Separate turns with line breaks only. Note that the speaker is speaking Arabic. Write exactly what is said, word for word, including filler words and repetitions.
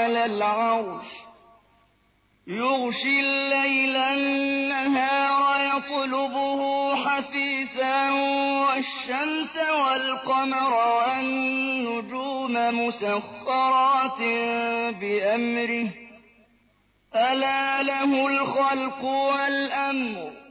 على العرش يغشي الليل النهار يطلبه حثيثا والشمس والقمر والنجوم مسخرات بأمره ألا له الخلق والأمر